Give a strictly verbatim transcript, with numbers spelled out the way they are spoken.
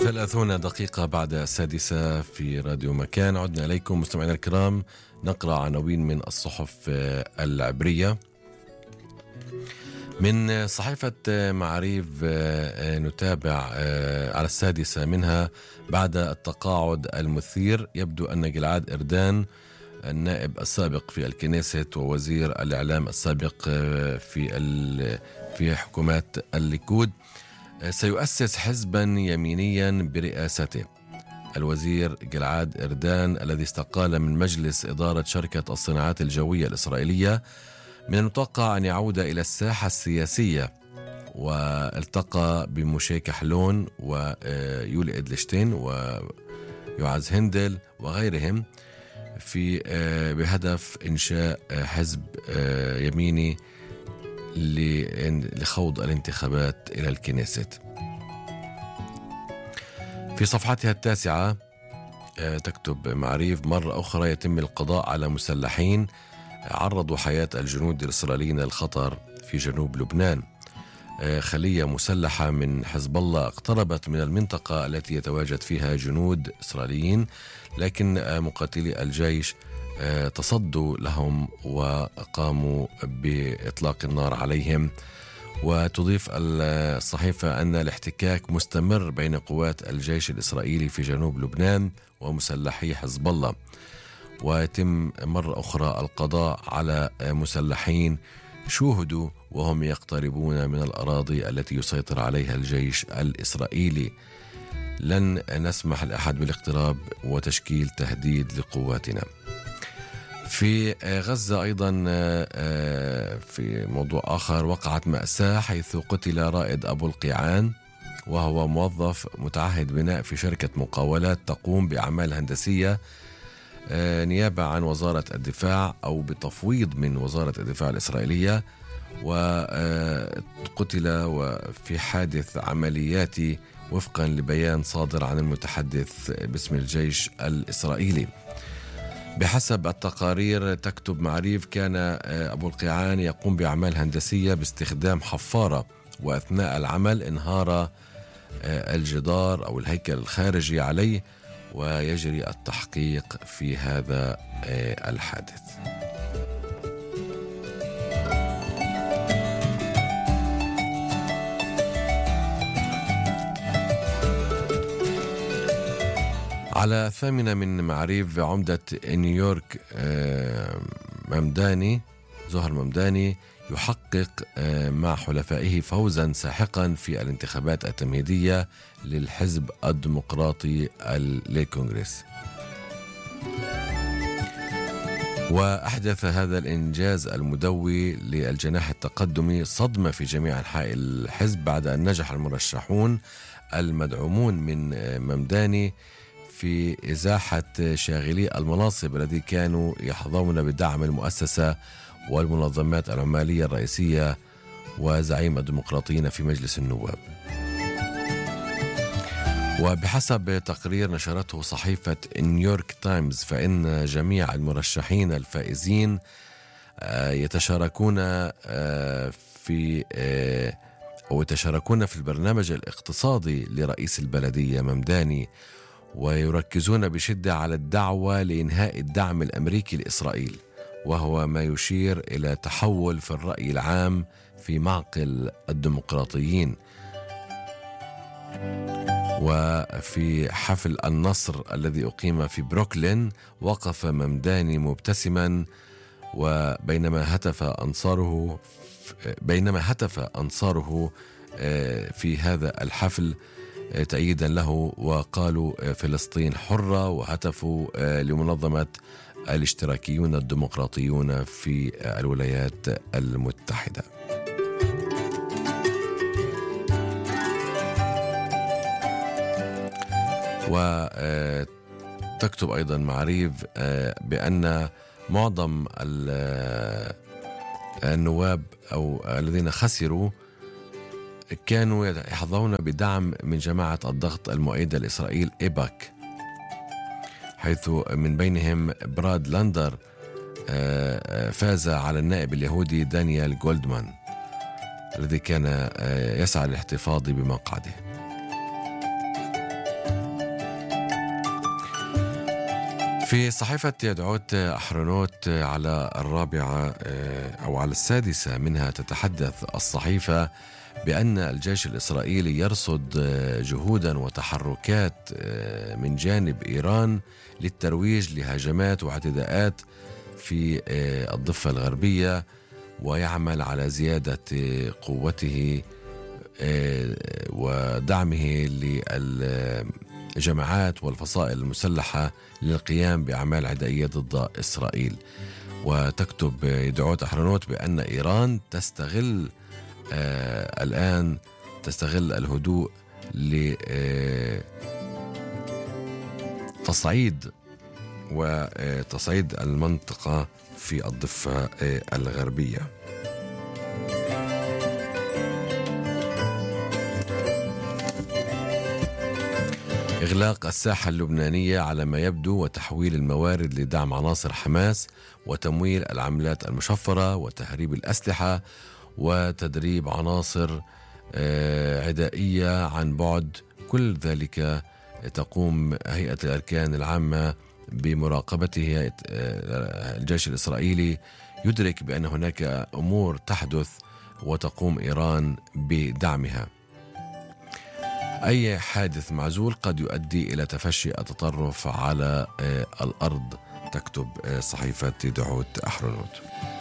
ثلاثون دقيقة بعد السادسة في راديو مكان. عدنا إليكم مستمعينا الكرام، نقرأ عناوين من الصحف العبرية. من صحيفة معاريف نتابع على السادسة منها: بعد التقاعد المثير يبدو أن جلعاد إردان النائب السابق في الكنيسة ووزير الإعلام السابق في في حكومات الليكود سيؤسس حزبا يمينيا برئاسته. الوزير جلعاد إردان الذي استقال من مجلس إدارة شركة الصناعات الجوية الإسرائيلية من المتوقع أن يعود إلى الساحة السياسية، والتقى بموشي كحلون ويولي إدلشتين ويعز هندل وغيرهم في بهدف إنشاء حزب يميني لخوض الانتخابات إلى الكنيسة. في صفحتها التاسعة تكتب معريف: مرة أخرى يتم القضاء على مسلحين عرضوا حياة الجنود الإسرائيليين للخطر في جنوب لبنان. خلية مسلحة من حزب الله اقتربت من المنطقة التي يتواجد فيها جنود إسرائيليين، لكن مقاتلي الجيش تصدوا لهم وقاموا بإطلاق النار عليهم. وتضيف الصحيفة أن الاحتكاك مستمر بين قوات الجيش الإسرائيلي في جنوب لبنان ومسلحي حزب الله، ويتم مرة أخرى القضاء على مسلحين شوهدوا وهم يقتربون من الأراضي التي يسيطر عليها الجيش الإسرائيلي. لن نسمح لأحد بالاقتراب وتشكيل تهديد لقواتنا. في غزة أيضا في موضوع آخر: وقعت مأساة حيث قتل رائد أبو القيعان، وهو موظف متعهد بناء في شركة مقاولات تقوم بأعمال هندسية نيابة عن وزارة الدفاع أو بتفويض من وزارة الدفاع الإسرائيلية، وقتل في حادث عملياتي وفقا لبيان صادر عن المتحدث باسم الجيش الإسرائيلي. بحسب التقارير تكتب معريف: كان أبو القيعان يقوم بأعمال هندسية باستخدام حفارة، وأثناء العمل انهار الجدار أو الهيكل الخارجي عليه، ويجري التحقيق في هذا الحادث. على الثامنة من معاريف: عمدة نيويورك ممداني زهر ممداني يحقق مع حلفائه فوزا ساحقا في الانتخابات التمهيدية للحزب الديمقراطي للكونغرس. وأحدث هذا الإنجاز المدوي للجناح التقدمي صدمة في جميع أنحاء الحزب بعد أن نجح المرشحون المدعومون من ممداني في إزاحة شاغلي المناصب الذي كانوا يحظون بدعم المؤسسة والمنظمات العمالية الرئيسية وزعيم الديمقراطيين في مجلس النواب. وبحسب تقرير نشرته صحيفة نيويورك تايمز، فإن جميع المرشحين الفائزين يتشاركون في أو يتشاركون في البرنامج الاقتصادي لرئيس البلدية ممداني، ويركزون بشدة على الدعوة لإنهاء الدعم الأمريكي لإسرائيل، وهو ما يشير إلى تحول في الرأي العام في معقل الديمقراطيين. وفي حفل النصر الذي أقيم في بروكلين وقف ممداني مبتسما، وبينما هتف أنصاره بينما هتف أنصاره في هذا الحفل تأييدا له وقالوا فلسطين حرة، وهتفوا لمنظمة الاشتراكيون الديمقراطيون في الولايات المتحدة. وتكتب أيضا معاريف بأن معظم النواب أو الذين خسروا كانوا يحظون بدعم من جماعة الضغط المؤيدة لإسرائيل إيباك، حيث من بينهم براد لاندر فاز على النائب اليهودي دانيال جولدمان الذي كان يسعى للاحتفاظ بمقعده. في صحيفة يدعوت أحرنوت على الرابعة أو على السادسة منها تتحدث الصحيفة بأن الجيش الإسرائيلي يرصد جهودا وتحركات من جانب إيران للترويج لهجمات واعتداءات في الضفة الغربية، ويعمل على زيادة قوته ودعمه للجماعات والفصائل المسلحة للقيام بأعمال عدائية ضد إسرائيل. وتكتب يدعوت أحرنوت بأن إيران تستغل آه الآن تستغل الهدوء لتصعيد وتصعيد المنطقة في الضفة آه الغربية. إغلاق الساحة اللبنانية على ما يبدو وتحويل الموارد لدعم عناصر حماس وتمويل العملات المشفرة وتهريب الأسلحة وتدريب عناصر عدائية عن بعد، كل ذلك تقوم هيئة الأركان العامة بمراقبته. الجيش الإسرائيلي يدرك بأن هناك أمور تحدث وتقوم إيران بدعمها. أي حادث معزول قد يؤدي إلى تفشي التطرف على الأرض، تكتب صحيفة يدعوت أحرنوت.